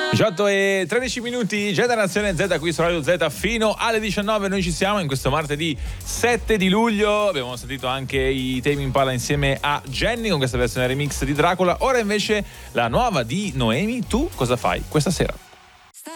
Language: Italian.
18 e 13 minuti, Generazione Z qui su Radio Z fino alle 19. Noi ci siamo in questo martedì 7 di luglio. Abbiamo sentito anche i Tame Impala insieme a Jenny con questa versione remix di Dracula. Ora invece la nuova di Noemi. Tu cosa fai questa sera?